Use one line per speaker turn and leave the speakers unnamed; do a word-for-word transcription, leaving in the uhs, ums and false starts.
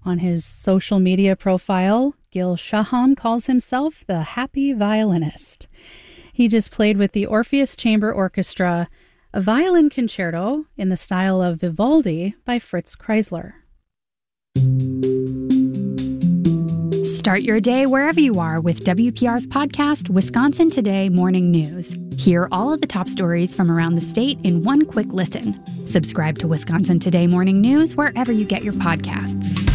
On his social media profile, Gil Shaham calls himself the happy violinist. He just played with the Orpheus Chamber Orchestra a violin concerto in the style of Vivaldi by Fritz Kreisler.
Start your day wherever you are with W P R's podcast, Wisconsin Today Morning News. Hear all of the top stories from around the state in one quick listen. Subscribe to Wisconsin Today Morning News wherever you get your podcasts.